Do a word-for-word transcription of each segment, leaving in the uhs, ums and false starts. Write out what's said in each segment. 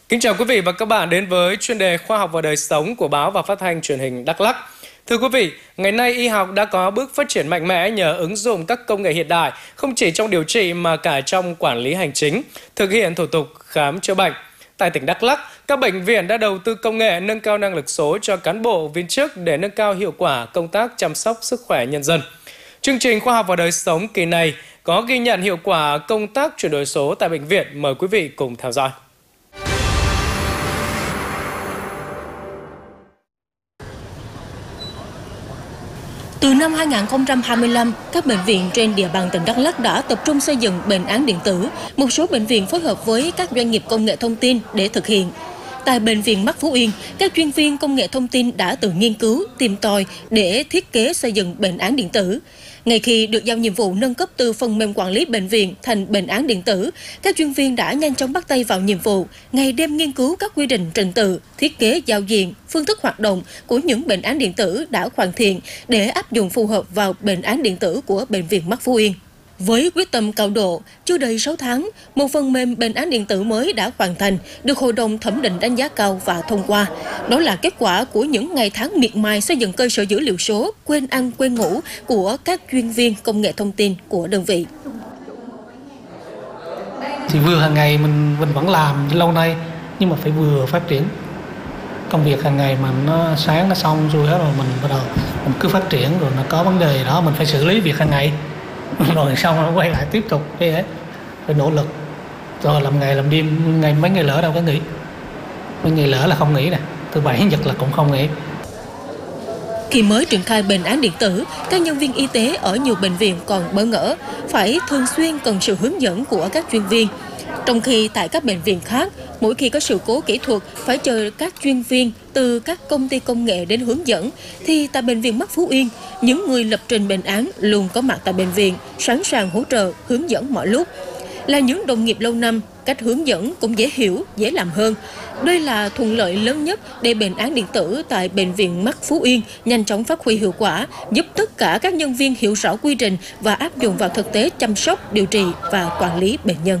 Kính chào quý vị và các bạn đến với chuyên đề Khoa học và đời sống của báo và phát thanh truyền hình Đắk Lắk. Thưa quý vị, ngày nay y học đã có bước phát triển mạnh mẽ nhờ ứng dụng các công nghệ hiện đại, không chỉ trong điều trị mà cả trong quản lý hành chính, thực hiện thủ tục khám chữa bệnh. Tại tỉnh Đắk Lắk, các bệnh viện đã đầu tư công nghệ nâng cao năng lực số cho cán bộ viên chức để nâng cao hiệu quả công tác chăm sóc sức khỏe nhân dân. Chương trình Khoa học và đời sống kỳ này có ghi nhận hiệu quả công tác chuyển đổi số tại bệnh viện. Mời quý vị cùng theo dõi. Từ năm hai nghìn không trăm hai mươi lăm, các bệnh viện trên địa bàn tỉnh Đắk Lắk đã tập trung xây dựng bệnh án điện tử. Một số bệnh viện phối hợp với các doanh nghiệp công nghệ thông tin để thực hiện. Tại Bệnh viện Mắt Phú Yên, các chuyên viên công nghệ thông tin đã tự nghiên cứu, tìm tòi để thiết kế xây dựng bệnh án điện tử. Ngay khi được giao nhiệm vụ nâng cấp từ phần mềm quản lý bệnh viện thành bệnh án điện tử, các chuyên viên đã nhanh chóng bắt tay vào nhiệm vụ, ngày đêm nghiên cứu các quy trình trình tự, thiết kế giao diện, phương thức hoạt động của những bệnh án điện tử đã hoàn thiện để áp dụng phù hợp vào bệnh án điện tử của Bệnh viện Mắt Phú Yên. Với quyết tâm cao độ, chưa đầy sáu tháng, một phần mềm bệnh án điện tử mới đã hoàn thành, được Hội đồng thẩm định đánh giá cao và thông qua. Đó là kết quả của những ngày tháng miệt mài xây dựng cơ sở dữ liệu số, quên ăn quên ngủ của các chuyên viên công nghệ thông tin của đơn vị. Thì vừa hàng ngày mình mình vẫn làm lâu nay, nhưng mà phải vừa phát triển. Công việc hàng ngày mà nó sáng nó xong rồi hết rồi mình bắt đầu mình cứ phát triển, rồi nó có vấn đề đó mình phải xử lý việc hàng ngày. Rồi xong nó quay lại tiếp tục thế ấy. Phải nỗ lực rồi làm ngày làm đêm, ngày mấy ngày lỡ đâu có nghỉ, mấy ngày lỡ là không nghỉ nè, thứ bảy nhật là cũng không nghỉ. Khi mới triển khai bệnh án điện tử, các nhân viên y tế ở nhiều bệnh viện còn bỡ ngỡ, phải thường xuyên cần sự hướng dẫn của các chuyên viên. Trong khi tại các bệnh viện khác, mỗi khi có sự cố kỹ thuật phải chờ các chuyên viên từ các công ty công nghệ đến hướng dẫn, thì tại Bệnh viện Mắt Phú Yên, những người lập trình bệnh án luôn có mặt tại bệnh viện, sẵn sàng hỗ trợ, hướng dẫn mọi lúc. Là những đồng nghiệp lâu năm, cách hướng dẫn cũng dễ hiểu, dễ làm hơn. Đây là thuận lợi lớn nhất để bệnh án điện tử tại Bệnh viện Mắt Phú Yên nhanh chóng phát huy hiệu quả, giúp tất cả các nhân viên hiểu rõ quy trình và áp dụng vào thực tế chăm sóc, điều trị và quản lý bệnh nhân.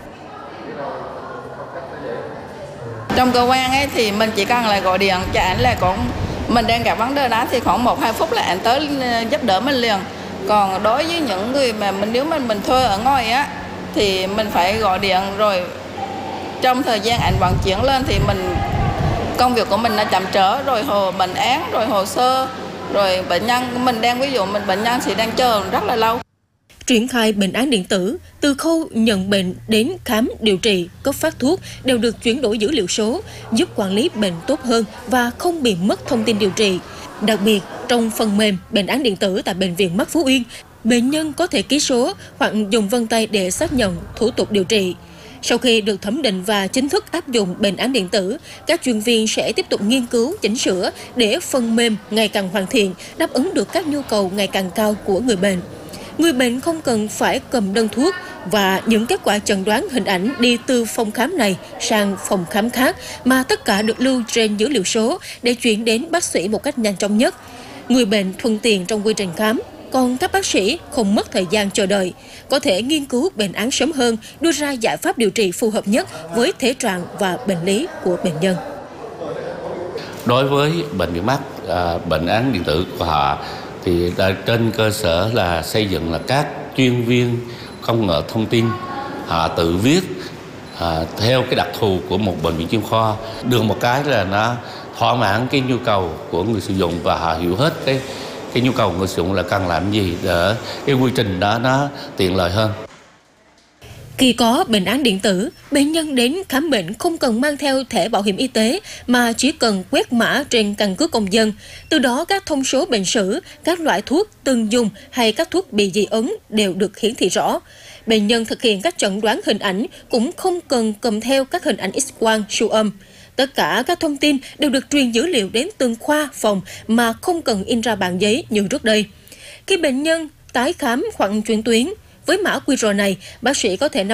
Trong cơ quan ấy thì mình chỉ cần là gọi điện cho ảnh là cũng mình đang gặp vấn đề đó thì khoảng một hai phút là ảnh tới giúp đỡ mình liền. Còn đối với những người mà mình nếu mình mình thuê ở ngoài á thì mình phải gọi điện, rồi trong thời gian ảnh vận chuyển lên thì mình công việc của mình là chậm trễ, rồi hồ bệnh án, rồi hồ sơ, rồi bệnh nhân mình đang ví dụ mình bệnh nhân thì đang chờ rất là lâu. Triển khai bệnh án điện tử, từ khâu nhận bệnh đến khám, điều trị, cấp phát thuốc đều được chuyển đổi dữ liệu số, giúp quản lý bệnh tốt hơn và không bị mất thông tin điều trị. Đặc biệt, trong phần mềm bệnh án điện tử tại Bệnh viện Mắt Phú Yên, bệnh nhân có thể ký số hoặc dùng vân tay để xác nhận thủ tục điều trị. Sau khi được thẩm định và chính thức áp dụng bệnh án điện tử, các chuyên viên sẽ tiếp tục nghiên cứu, chỉnh sửa để phần mềm ngày càng hoàn thiện, đáp ứng được các nhu cầu ngày càng cao của người bệnh. Người bệnh không cần phải cầm đơn thuốc và những kết quả chẩn đoán hình ảnh đi từ phòng khám này sang phòng khám khác, mà tất cả được lưu trên dữ liệu số để chuyển đến bác sĩ một cách nhanh chóng nhất. Người bệnh thuận tiện trong quy trình khám, còn các bác sĩ không mất thời gian chờ đợi, có thể nghiên cứu bệnh án sớm hơn, đưa ra giải pháp điều trị phù hợp nhất với thể trạng và bệnh lý của bệnh nhân. Đối với Bệnh viện Mắt, à, bệnh án điện tử của họ thì trên cơ sở là xây dựng là các chuyên viên công nghệ thông tin họ tự viết à, theo cái đặc thù của một bệnh viện chuyên khoa, được một cái là nó thỏa mãn cái nhu cầu của người sử dụng và họ hiểu hết cái cái nhu cầu của người sử dụng là cần làm gì để cái quy trình đó nó tiện lợi hơn. Khi có bệnh án điện tử, bệnh nhân đến khám bệnh không cần mang theo thẻ bảo hiểm y tế mà chỉ cần quét mã trên căn cước công dân. Từ đó các thông số bệnh sử, các loại thuốc từng dùng hay các thuốc bị dị ứng đều được hiển thị rõ. Bệnh nhân thực hiện các chẩn đoán hình ảnh cũng không cần cầm theo các hình ảnh X-quang, siêu âm. Tất cả các thông tin đều được truyền dữ liệu đến từng khoa, phòng mà không cần in ra bản giấy như trước đây. Khi bệnh nhân tái khám hoặc chuyển tuyến, với mã quy rờ này, bác sĩ có thể